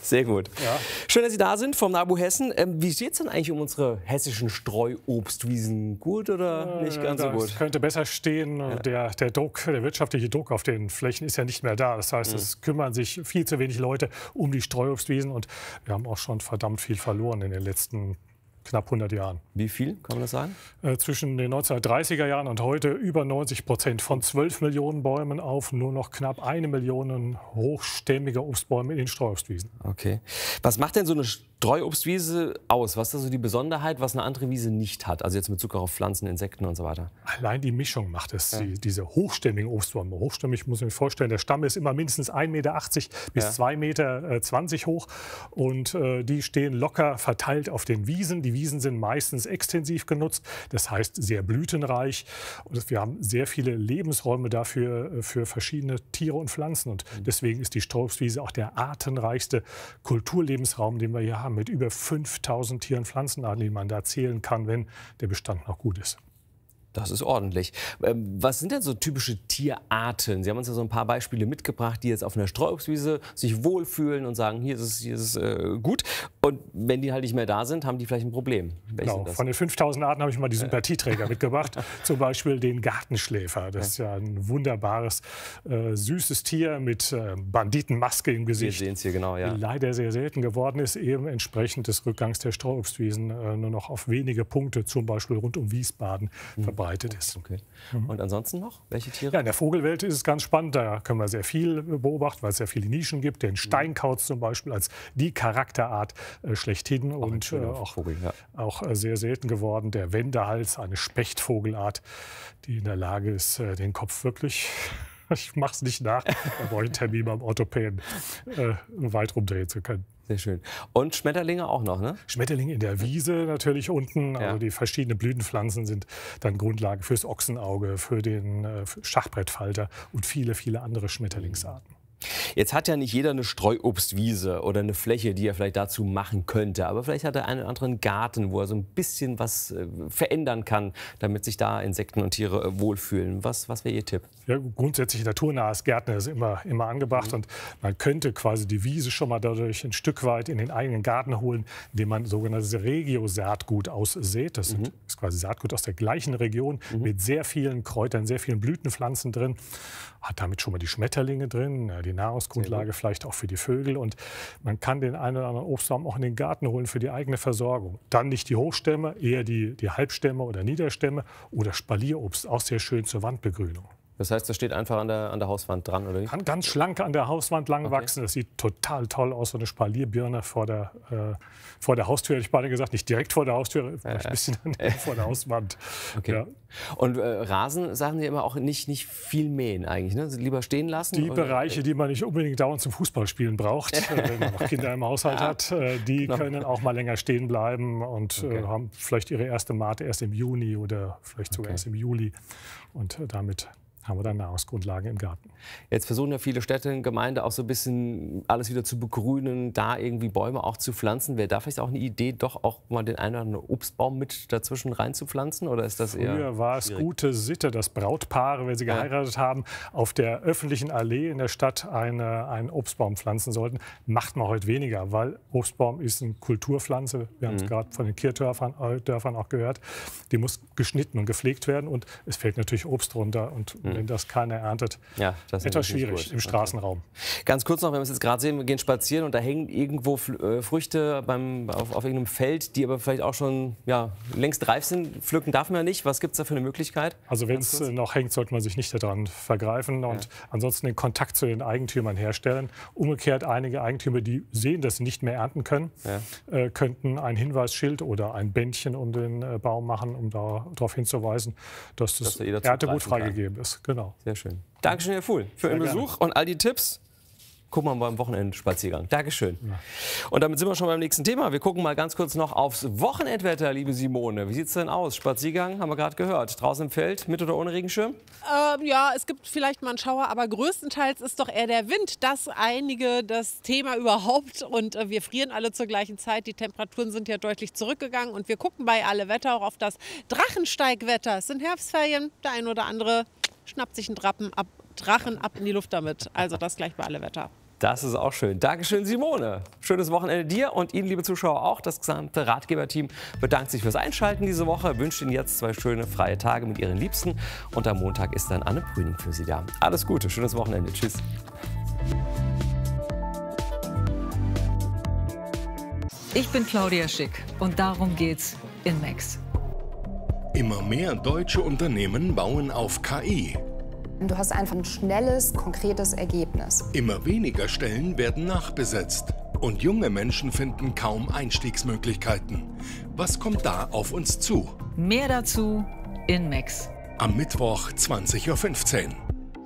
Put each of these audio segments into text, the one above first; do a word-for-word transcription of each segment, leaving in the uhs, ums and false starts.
Sehr gut. Ja. Schön, dass Sie da sind vom NABU Hessen. Ähm, wie steht es denn eigentlich um unsere hessischen Streuobstwiesen? Gut oder nicht ganz so gut? Das könnte besser stehen. Ja. Der, der Druck, der wirtschaftliche Druck auf den Flächen ist ja nicht mehr da. Das heißt, Mhm. es kümmern sich viel zu wenig Leute um die Streuobstwiesen. Und wir haben auch schon verdammt viel verloren in den letzten knapp hundert Jahren. Wie viel, kann man das sagen? Äh, zwischen den neunzehnhundertdreißiger Jahren und heute über neunzig Prozent von zwölf Millionen Bäumen auf nur noch knapp eine Million hochstämmige Obstbäume in den Streuobstwiesen. Okay. Was macht denn so eine Streuobstwiese aus? Was ist da so die Besonderheit, was eine andere Wiese nicht hat? Also jetzt mit Bezug auf Pflanzen, Insekten und so weiter. Allein die Mischung macht es, Ja. die, diese hochstämmigen Obstbäume. Hochstämmig muss man sich vorstellen, der Stamm ist immer mindestens ein Meter achtzig bis Ja. zwei Meter zwanzig hoch. Und äh, die stehen locker verteilt auf den Wiesen. Die Wiesen sind meistens extensiv genutzt, das heißt sehr blütenreich. Und wir haben sehr viele Lebensräume dafür für verschiedene Tiere und Pflanzen. Und deswegen ist die Streuobstwiese auch der artenreichste Kulturlebensraum, den wir hier haben, mit über fünftausend Tier- und Pflanzenarten, die man da zählen kann, wenn der Bestand noch gut ist. Das ist ordentlich. Ähm, Was sind denn so typische Tierarten? Sie haben uns ja so ein paar Beispiele mitgebracht, die jetzt auf einer Streuobstwiese sich wohlfühlen und sagen, hier ist es, hier ist es äh, gut. Und wenn die halt nicht mehr da sind, haben die vielleicht ein Problem. Welche Genau. sind das? Von den fünftausend Arten habe ich mal die Sympathieträger mitgebracht. Zum Beispiel den Gartenschläfer. Das ist ja ein wunderbares, äh, süßes Tier mit äh, Banditenmaske im Wir Gesicht. sehen es hier genau, ja. Die leider sehr selten geworden ist, eben entsprechend des Rückgangs der Streuobstwiesen äh, nur noch auf wenige Punkte, zum Beispiel rund um Wiesbaden, Mhm. verbreitet ist. Okay. Und ansonsten noch? Welche Tiere? Ja, in der Vogelwelt ist es ganz spannend. Da können wir sehr viel beobachten, weil es sehr viele Nischen gibt. Den Steinkauz zum Beispiel als die Charakterart äh, schlechthin ein und äh, schöner auch, Vogel, ja. auch äh, sehr selten geworden. Der Wendehals, eine Spechtvogelart, die in der Lage ist, äh, den Kopf wirklich, ich mache es nicht nach, da brauche ich einen Termin beim Orthopäden, äh, weit rumdrehen zu können. Sehr schön. Und Schmetterlinge auch noch, ne? Schmetterlinge in der Wiese natürlich unten. Also Ja. die verschiedenen Blütenpflanzen sind dann Grundlage fürs Ochsenauge, für den äh, Schachbrettfalter und viele, viele andere Schmetterlingsarten. Jetzt hat ja nicht jeder eine Streuobstwiese oder eine Fläche, die er vielleicht dazu machen könnte. Aber vielleicht hat er einen oder anderen Garten, wo er so ein bisschen was äh, verändern kann, damit sich da Insekten und Tiere äh, wohlfühlen. Was, was wäre Ihr Tipp? Ja, grundsätzlich naturnahes Gärtner ist immer, immer angebracht. Mhm. Und man könnte quasi die Wiese schon mal dadurch ein Stück weit in den eigenen Garten holen, indem man sogenanntes Regio-Saatgut aussät. Das Mhm. sind, ist quasi Saatgut aus der gleichen Region mit sehr vielen Kräutern, sehr vielen Blütenpflanzen drin. Hat damit schon mal die Schmetterlinge drin, ja, die Nahrungsgrundlage vielleicht auch für die Vögel. Und man kann den einen oder anderen Obstbaum auch in den Garten holen für die eigene Versorgung. Dann nicht die Hochstämme, eher die, die Halbstämme oder Niederstämme oder Spalierobst, auch sehr schön zur Wandbegrünung. Das heißt, das steht einfach an der, an der Hauswand dran, oder wie? Kann ganz schlank an der Hauswand lang Okay. wachsen. Das sieht total toll aus, so eine Spalierbirne vor der, äh, vor der Haustür. Hätte ich beide gesagt, nicht direkt vor der Haustür, vielleicht ein bisschen vor der Hauswand. Okay. Ja. Und äh, Rasen, sagen Sie immer, auch nicht, nicht viel mähen eigentlich, ne? Lieber stehen lassen? Die und, Bereiche, die man nicht unbedingt dauernd zum Fußballspielen braucht, äh, wenn man noch Kinder im Haushalt hat, äh, die können auch mal länger stehen bleiben und Okay. äh, haben vielleicht ihre erste Mate erst im Juni oder vielleicht sogar Okay. erst im Juli. Und äh, damit haben wir dann Nahrungsgrundlagen im Garten. Jetzt versuchen ja viele Städte und Gemeinden auch so ein bisschen alles wieder zu begrünen, da irgendwie Bäume auch zu pflanzen. Wäre da vielleicht auch eine Idee, doch auch mal den einen oder anderen Obstbaum mit dazwischen reinzupflanzen? Oder ist das eher Früher war es schwierig? gute Sitte, dass Brautpaare, wenn sie Ja. geheiratet haben, auf der öffentlichen Allee in der Stadt eine, einen Obstbaum pflanzen sollten. Macht man heute weniger, weil Obstbaum ist eine Kulturpflanze. Wir haben es Mhm. gerade von den Kirchdörfern äh, Dörfern auch gehört. Die muss geschnitten und gepflegt werden und es fällt natürlich Obst runter. Und wenn das keiner erntet, Ja, das ist etwas natürlich nicht schwierig gut. im Straßenraum. Ganz kurz noch, wenn wir es jetzt gerade sehen, wir gehen spazieren und da hängen irgendwo Fl- äh, Früchte beim, auf, auf irgendeinem Feld, die aber vielleicht auch schon ja, längst reif sind. Pflücken darf man ja nicht. Was gibt es da für eine Möglichkeit? Also wenn Ganz es kurz. noch hängt, sollte man sich nicht daran vergreifen und ansonsten den Kontakt zu den Eigentümern herstellen. Umgekehrt, einige Eigentümer, die sehen, dass sie nicht mehr ernten können, Ja. äh, könnten ein Hinweisschild oder ein Bändchen um den äh, Baum machen, um darauf hinzuweisen, dass das Dass da jeder Erntegut zugreifen kann. freigegeben ist. Genau. Sehr schön. Dankeschön, Herr Fuhl, für Ihren Sehr gerne. Besuch und all die Tipps. Gucken wir mal beim Wochenendspaziergang. Dankeschön. Und damit sind wir schon beim nächsten Thema. Wir gucken mal ganz kurz noch aufs Wochenendwetter, liebe Simone. Wie sieht es denn aus? Spaziergang, haben wir gerade gehört. Draußen im Feld, mit oder ohne Regenschirm? Ähm, ja, es gibt vielleicht mal einen Schauer, aber größtenteils ist doch eher der Wind das einige das Thema überhaupt. Und äh, wir frieren alle zur gleichen Zeit. Die Temperaturen sind ja deutlich zurückgegangen. Und wir gucken bei Alle Wetter auch auf das Drachensteigwetter. Es sind Herbstferien. Der ein oder andere schnappt sich einen Drappen ab, Drachen ab in die Luft damit. Also das gleich bei Alle Wetter. Das ist auch schön. Dankeschön, Simone. Schönes Wochenende dir und Ihnen, liebe Zuschauer, auch. Das gesamte Ratgeberteam bedankt sich fürs Einschalten diese Woche. Wünscht Ihnen jetzt zwei schöne freie Tage mit Ihren Liebsten. Und am Montag ist dann Anne Brüning für Sie da. Alles Gute, schönes Wochenende. Tschüss. Ich bin Claudia Schick und darum geht's in Max. Immer mehr deutsche Unternehmen bauen auf K I. Du hast einfach ein schnelles, konkretes Ergebnis. Immer weniger Stellen werden nachbesetzt. Und junge Menschen finden kaum Einstiegsmöglichkeiten. Was kommt da auf uns zu? Mehr dazu in Max. Am Mittwoch zwanzig Uhr fünfzehn.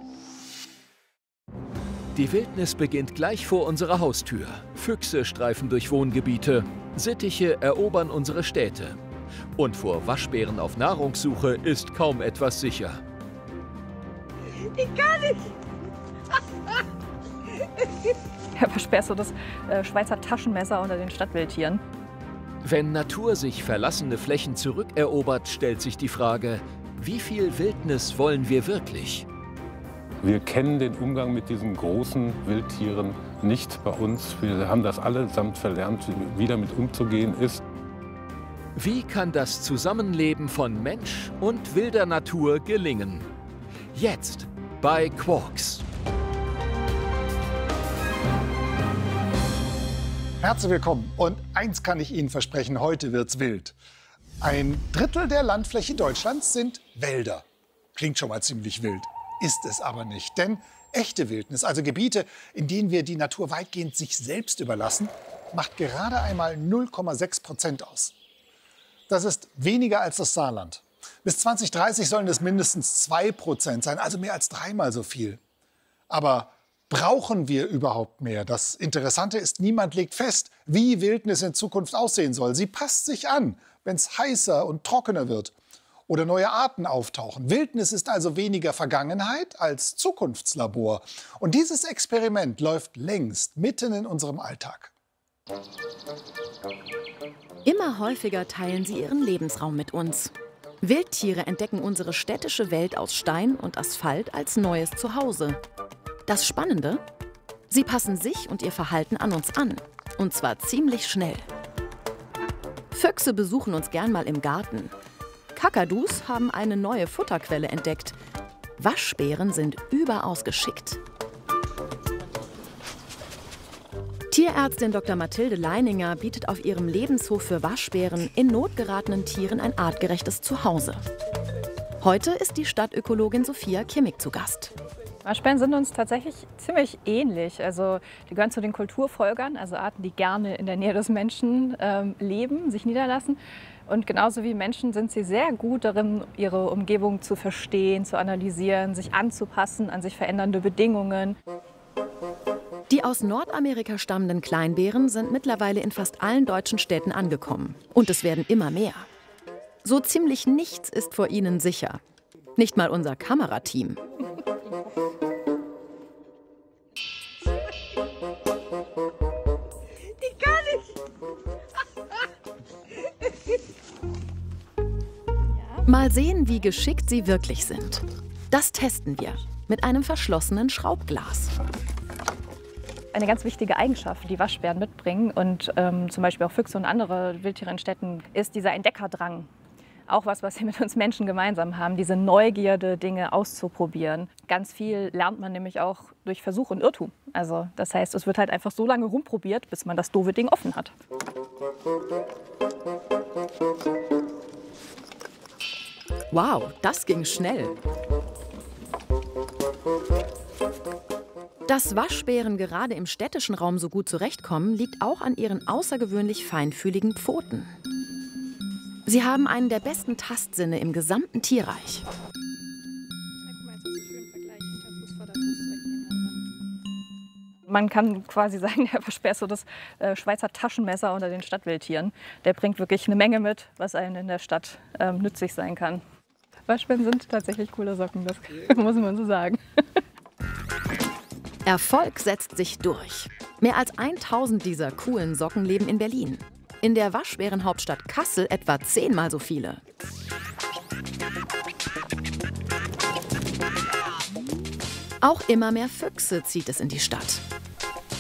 Die Wildnis beginnt gleich vor unserer Haustür. Füchse streifen durch Wohngebiete, Sittiche erobern unsere Städte. Und vor Waschbären auf Nahrungssuche ist kaum etwas sicher. Ich kann nicht! Er versperrt so das äh, Schweizer Taschenmesser unter den Stadtwildtieren. Wenn Natur sich verlassene Flächen zurückerobert, stellt sich die Frage, wie viel Wildnis wollen wir wirklich? Wir kennen den Umgang mit diesen großen Wildtieren nicht bei uns. Wir haben das allesamt verlernt, wie damit umzugehen ist. Wie kann das Zusammenleben von Mensch und wilder Natur gelingen? Jetzt bei Quarks. Herzlich willkommen. Und eins kann ich Ihnen versprechen, heute wird's wild. Ein Drittel der Landfläche Deutschlands sind Wälder. Klingt schon mal ziemlich wild, ist es aber nicht. Denn echte Wildnis, also Gebiete, in denen wir die Natur weitgehend sich selbst überlassen, macht gerade einmal null Komma sechs Prozent aus. Das ist weniger als das Saarland. Bis zwanzig dreißig sollen es mindestens zwei Prozent sein, also mehr als dreimal so viel. Aber brauchen wir überhaupt mehr? Das Interessante ist, niemand legt fest, wie Wildnis in Zukunft aussehen soll. Sie passt sich an, wenn es heißer und trockener wird oder neue Arten auftauchen. Wildnis ist also weniger Vergangenheit als Zukunftslabor. Und dieses Experiment läuft längst mitten in unserem Alltag. Immer häufiger teilen sie ihren Lebensraum mit uns. Wildtiere entdecken unsere städtische Welt aus Stein und Asphalt als neues Zuhause. Das Spannende? Sie passen sich und ihr Verhalten an uns an. Und zwar ziemlich schnell. Füchse besuchen uns gern mal im Garten. Kakadus haben eine neue Futterquelle entdeckt. Waschbären sind überaus geschickt. Tierärztin Doktor Mathilde Leininger bietet auf ihrem Lebenshof für Waschbären in Not geratenen Tieren ein artgerechtes Zuhause. Heute ist die Stadtökologin Sophia Kimmig zu Gast. Waschbären sind uns tatsächlich ziemlich ähnlich. Also die gehören zu den Kulturfolgern, also Arten, die gerne in der Nähe des Menschen ähm, leben, sich niederlassen. Und genauso wie Menschen sind sie sehr gut darin, ihre Umgebung zu verstehen, zu analysieren, sich anzupassen an sich verändernde Bedingungen. Die aus Nordamerika stammenden Kleinbären sind mittlerweile in fast allen deutschen Städten angekommen. Und es werden immer mehr. So ziemlich nichts ist vor ihnen sicher. Nicht mal unser Kamerateam. Ich kann nicht! Mal sehen, wie geschickt sie wirklich sind. Das testen wir mit einem verschlossenen Schraubglas. Eine ganz wichtige Eigenschaft, die Waschbären mitbringen und ähm, zum Beispiel auch Füchse und andere Wildtiere in Städten, ist dieser Entdeckerdrang. Auch was, was sie mit uns Menschen gemeinsam haben, diese Neugierde, Dinge auszuprobieren. Ganz viel lernt man nämlich auch durch Versuch und Irrtum. Also das heißt, es wird halt einfach so lange rumprobiert, bis man das doofe Ding offen hat. Wow, das ging schnell. Dass Waschbären gerade im städtischen Raum so gut zurechtkommen, liegt auch an ihren außergewöhnlich feinfühligen Pfoten. Sie haben einen der besten Tastsinne im gesamten Tierreich. Man kann quasi sagen, der versperrt so das äh, Schweizer Taschenmesser unter den Stadtwildtieren. Der bringt wirklich eine Menge mit, was einem in der Stadt ähm, nützlich sein kann. Waschbären sind tatsächlich coole Socken, das muss man so sagen. Erfolg setzt sich durch. Mehr als tausend dieser coolen Socken leben in Berlin. In der Waschbärenhauptstadt Kassel etwa zehnmal so viele. Auch immer mehr Füchse zieht es in die Stadt.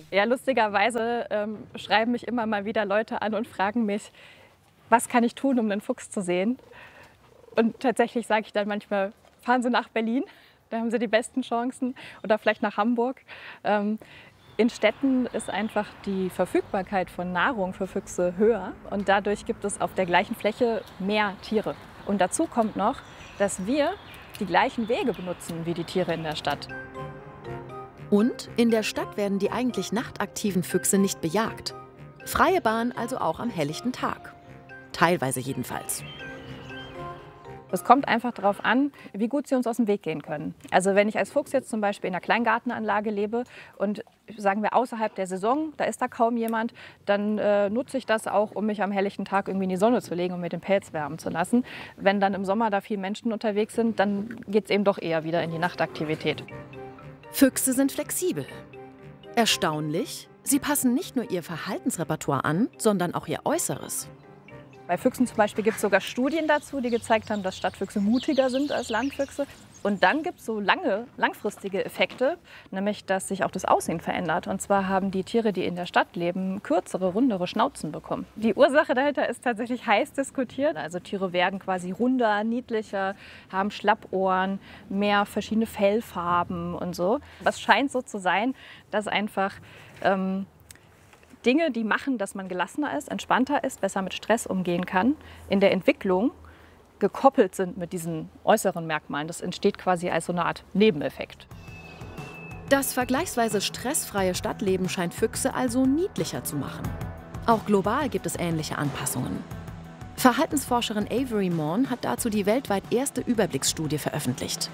Ja, lustigerweise ähm, schreiben mich immer mal wieder Leute an und fragen mich, was kann ich tun, um einen Fuchs zu sehen? Und tatsächlich sage ich dann manchmal, fahren Sie nach Berlin, da haben Sie die besten Chancen, oder vielleicht nach Hamburg. Ähm, in Städten ist einfach die Verfügbarkeit von Nahrung für Füchse höher und dadurch gibt es auf der gleichen Fläche mehr Tiere. Und dazu kommt noch, dass wir die gleichen Wege benutzen wie die Tiere in der Stadt. Und in der Stadt werden die eigentlich nachtaktiven Füchse nicht bejagt. Freie Bahn also auch am helllichten Tag. Teilweise jedenfalls. Es kommt einfach darauf an, wie gut sie uns aus dem Weg gehen können. Also wenn ich als Fuchs jetzt zum Beispiel in einer Kleingartenanlage lebe und sagen wir außerhalb der Saison, da ist da kaum jemand, dann äh, nutze ich das auch, um mich am helllichten Tag irgendwie in die Sonne zu legen und mir den Pelz wärmen zu lassen. Wenn dann im Sommer da viele Menschen unterwegs sind, dann geht es eben doch eher wieder in die Nachtaktivität. Füchse sind flexibel. Erstaunlich, sie passen nicht nur ihr Verhaltensrepertoire an, sondern auch ihr Äußeres. Bei Füchsen zum Beispiel gibt es sogar Studien dazu, die gezeigt haben, dass Stadtfüchse mutiger sind als Landfüchse. Und dann gibt es so lange, langfristige Effekte, nämlich dass sich auch das Aussehen verändert. Und zwar haben die Tiere, die in der Stadt leben, kürzere, rundere Schnauzen bekommen. Die Ursache dahinter ist tatsächlich heiß diskutiert. Also Tiere werden quasi runder, niedlicher, haben Schlappohren, mehr verschiedene Fellfarben und so. Was scheint so zu sein, dass einfach ähm, Dinge, die machen, dass man gelassener ist, entspannter ist, besser mit Stress umgehen kann, in der Entwicklung gekoppelt sind mit diesen äußeren Merkmalen. Das entsteht quasi als so eine Art Nebeneffekt. Das vergleichsweise stressfreie Stadtleben scheint Füchse also niedlicher zu machen. Auch global gibt es ähnliche Anpassungen. Verhaltensforscherin Avery Morn hat dazu die weltweit erste Überblicksstudie veröffentlicht.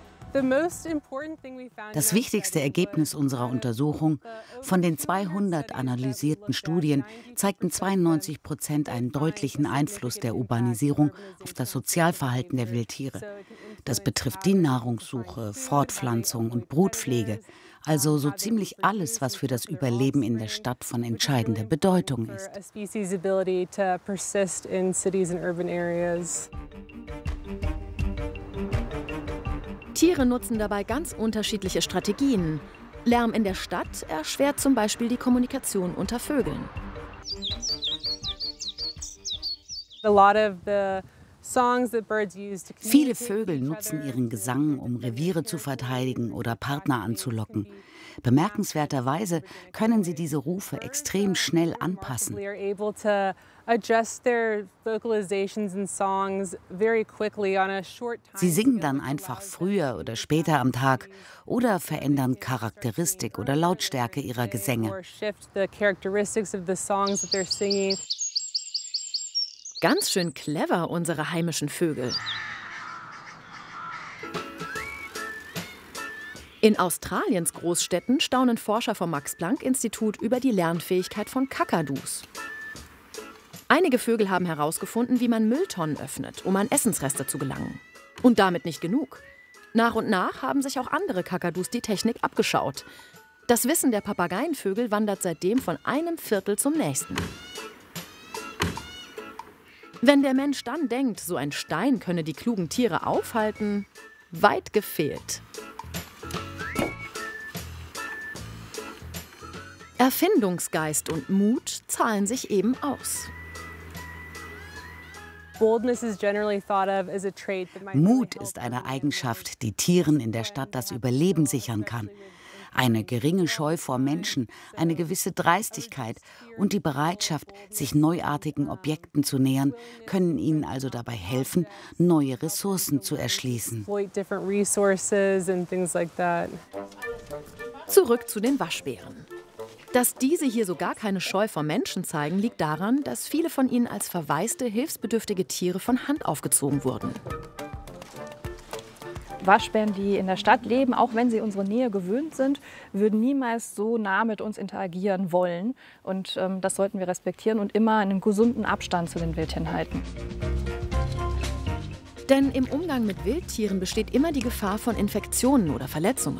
Das wichtigste Ergebnis unserer Untersuchung: Von den zweihundert analysierten Studien zeigten zweiundneunzig Prozent einen deutlichen Einfluss der Urbanisierung auf das Sozialverhalten der Wildtiere. Das betrifft die Nahrungssuche, Fortpflanzung und Brutpflege, also so ziemlich alles, was für das Überleben in der Stadt von entscheidender Bedeutung ist. Tiere nutzen dabei ganz unterschiedliche Strategien. Lärm in der Stadt erschwert zum Beispiel die Kommunikation unter Vögeln. Viele Vögel nutzen ihren Gesang, um Reviere zu verteidigen oder Partner anzulocken. Bemerkenswerterweise können sie diese Rufe extrem schnell anpassen. Sie singen dann einfach früher oder später am Tag oder verändern Charakteristik oder Lautstärke ihrer Gesänge. Ganz schön clever, unsere heimischen Vögel. In Australiens Großstädten staunen Forscher vom Max-Planck-Institut über die Lernfähigkeit von Kakadus. Einige Vögel haben herausgefunden, wie man Mülltonnen öffnet, um an Essensreste zu gelangen. Und damit nicht genug. Nach und nach haben sich auch andere Kakadus die Technik abgeschaut. Das Wissen der Papageienvögel wandert seitdem von einem Viertel zum nächsten. Wenn der Mensch dann denkt, so ein Stein könne die klugen Tiere aufhalten, weit gefehlt. Erfindungsgeist und Mut zahlen sich eben aus. Mut ist eine Eigenschaft, die Tieren in der Stadt das Überleben sichern kann. Eine geringe Scheu vor Menschen, eine gewisse Dreistigkeit und die Bereitschaft, sich neuartigen Objekten zu nähern, können ihnen also dabei helfen, neue Ressourcen zu erschließen. Zurück zu den Waschbären. Dass diese hier so gar keine Scheu vor Menschen zeigen, liegt daran, dass viele von ihnen als verwaiste, hilfsbedürftige Tiere von Hand aufgezogen wurden. Waschbären, die in der Stadt leben, auch wenn sie unsere Nähe gewöhnt sind, würden niemals so nah mit uns interagieren wollen. Und ähm, das sollten wir respektieren und immer einen gesunden Abstand zu den Wildtieren halten. Denn im Umgang mit Wildtieren besteht immer die Gefahr von Infektionen oder Verletzungen.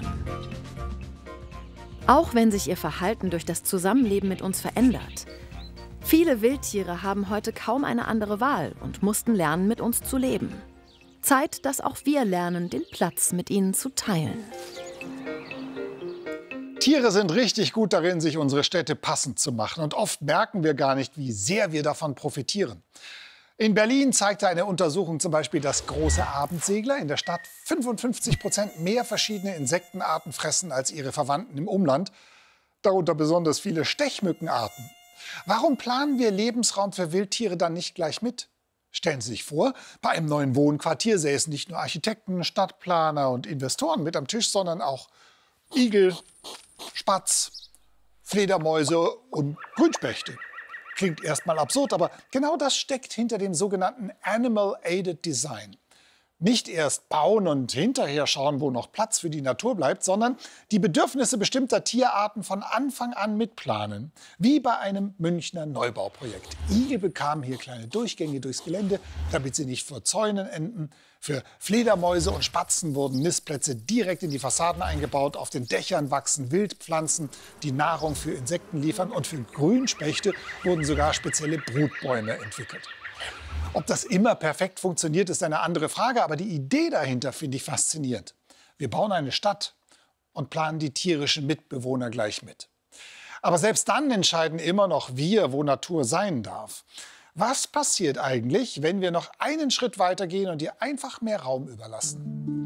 Auch wenn sich ihr Verhalten durch das Zusammenleben mit uns verändert. Viele Wildtiere haben heute kaum eine andere Wahl und mussten lernen, mit uns zu leben. Zeit, dass auch wir lernen, den Platz mit ihnen zu teilen. Tiere sind richtig gut darin, sich unsere Städte passend zu machen. Und oft merken wir gar nicht, wie sehr wir davon profitieren. In Berlin zeigte eine Untersuchung zum Beispiel, dass große Abendsegler in der Stadt fünfundfünfzig Prozent mehr verschiedene Insektenarten fressen als ihre Verwandten im Umland. Darunter besonders viele Stechmückenarten. Warum planen wir Lebensraum für Wildtiere dann nicht gleich mit? Stellen Sie sich vor, bei einem neuen Wohnquartier säßen nicht nur Architekten, Stadtplaner und Investoren mit am Tisch, sondern auch Igel, Spatz, Fledermäuse und Grünspechte. Klingt erstmal absurd, aber genau das steckt hinter dem sogenannten Animal Aided Design. Nicht erst bauen und hinterher schauen, wo noch Platz für die Natur bleibt, sondern die Bedürfnisse bestimmter Tierarten von Anfang an mitplanen. Wie bei einem Münchner Neubauprojekt. Igel bekamen hier kleine Durchgänge durchs Gelände, damit sie nicht vor Zäunen enden. Für Fledermäuse und Spatzen wurden Nistplätze direkt in die Fassaden eingebaut. Auf den Dächern wachsen Wildpflanzen, die Nahrung für Insekten liefern. Und für Grünspechte wurden sogar spezielle Brutbäume entwickelt. Ob das immer perfekt funktioniert, ist eine andere Frage. Aber die Idee dahinter finde ich faszinierend. Wir bauen eine Stadt und planen die tierischen Mitbewohner gleich mit. Aber selbst dann entscheiden immer noch wir, wo Natur sein darf. Was passiert eigentlich, wenn wir noch einen Schritt weiter gehen und ihr einfach mehr Raum überlassen?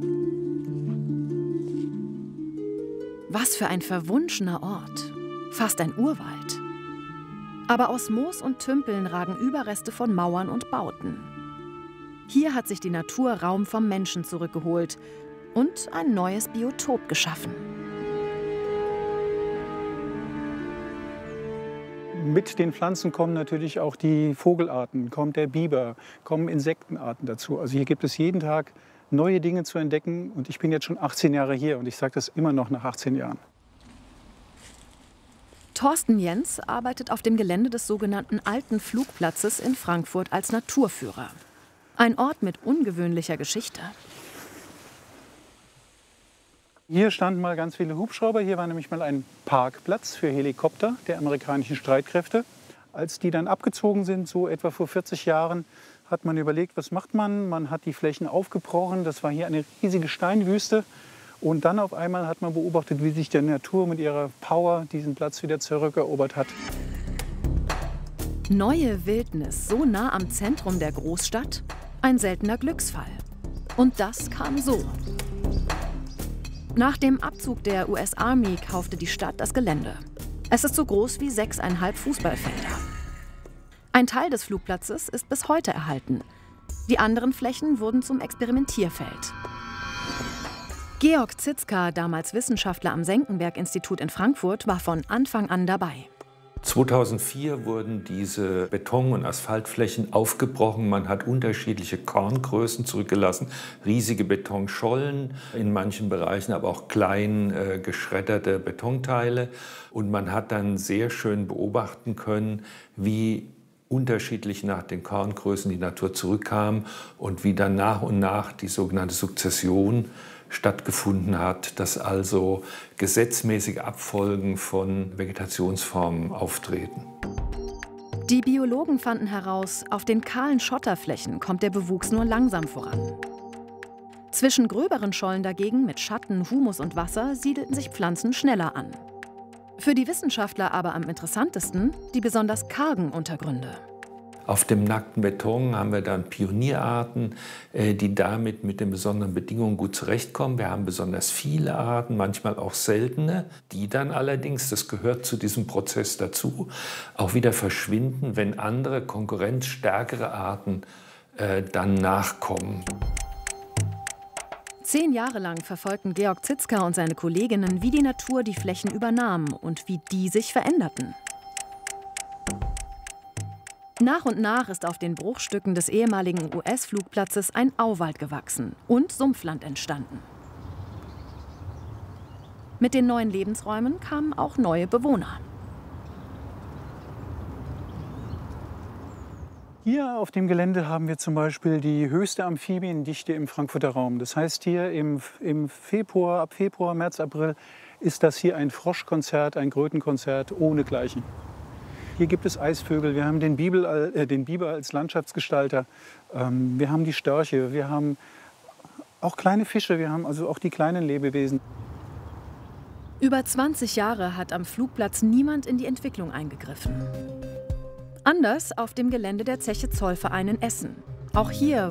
Was für ein verwunschener Ort. Fast ein Urwald. Aber aus Moos und Tümpeln ragen Überreste von Mauern und Bauten. Hier hat sich die Natur Raum vom Menschen zurückgeholt und ein neues Biotop geschaffen. Mit den Pflanzen kommen natürlich auch die Vogelarten, kommt der Biber, kommen Insektenarten dazu. Also hier gibt es jeden Tag neue Dinge zu entdecken. Und ich bin jetzt schon achtzehn Jahre hier und ich sage das immer noch nach achtzehn Jahren. Thorsten Jens arbeitet auf dem Gelände des sogenannten Alten Flugplatzes in Frankfurt als Naturführer. Ein Ort mit ungewöhnlicher Geschichte. Hier standen mal ganz viele Hubschrauber. Hier war nämlich mal ein Parkplatz für Helikopter der amerikanischen Streitkräfte. Als die dann abgezogen sind, so etwa vor vierzig Jahren, hat man überlegt, was macht man? Man hat die Flächen aufgebrochen. Das war hier eine riesige Steinwüste. Und dann auf einmal hat man beobachtet, wie sich die Natur mit ihrer Power diesen Platz wieder zurückerobert hat. Neue Wildnis so nah am Zentrum der Großstadt? Ein seltener Glücksfall. Und das kam so. Nach dem Abzug der U S Army kaufte die Stadt das Gelände. Es ist so groß wie sechseinhalb Fußballfelder. Ein Teil des Flugplatzes ist bis heute erhalten. Die anderen Flächen wurden zum Experimentierfeld. Georg Zitzka, damals Wissenschaftler am Senckenberg-Institut in Frankfurt, war von Anfang an dabei. zweitausendvier wurden diese Beton- und Asphaltflächen aufgebrochen. Man hat unterschiedliche Korngrößen zurückgelassen, riesige Betonschollen, in manchen Bereichen aber auch klein äh, geschredderte Betonteile. Und man hat dann sehr schön beobachten können, wie unterschiedlich nach den Korngrößen die Natur zurückkam und wie dann nach und nach die sogenannte Sukzession stattgefunden hat, dass also gesetzmäßige Abfolgen von Vegetationsformen auftreten. Die Biologen fanden heraus, auf den kahlen Schotterflächen kommt der Bewuchs nur langsam voran. Zwischen gröberen Schollen dagegen mit Schatten, Humus und Wasser siedelten sich Pflanzen schneller an. Für die Wissenschaftler aber am interessantesten die besonders kargen Untergründe. Auf dem nackten Beton haben wir dann Pionierarten, die damit mit den besonderen Bedingungen gut zurechtkommen. Wir haben besonders viele Arten, manchmal auch seltene, die dann allerdings, das gehört zu diesem Prozess dazu, auch wieder verschwinden, wenn andere konkurrenzstärkere Arten äh, dann nachkommen. Zehn Jahre lang verfolgten Georg Zitzka und seine Kolleginnen, wie die Natur die Flächen übernahm und wie die sich veränderten. Nach und nach ist auf den Bruchstücken des ehemaligen U S-Flugplatzes ein Auwald gewachsen und Sumpfland entstanden. Mit den neuen Lebensräumen kamen auch neue Bewohner. Hier auf dem Gelände haben wir zum Beispiel die höchste Amphibiendichte im Frankfurter Raum. Das heißt, hier im, im Februar, ab Februar, März, April ist das hier ein Froschkonzert, ein Krötenkonzert ohnegleichen. Hier gibt es Eisvögel, wir haben den, Bibel, äh, den Biber als Landschaftsgestalter, ähm, wir haben die Störche, wir haben auch kleine Fische, wir haben also auch die kleinen Lebewesen. Über zwanzig Jahre hat am Flugplatz niemand in die Entwicklung eingegriffen. Anders auf dem Gelände der Zeche Zollverein in Essen. Auch hier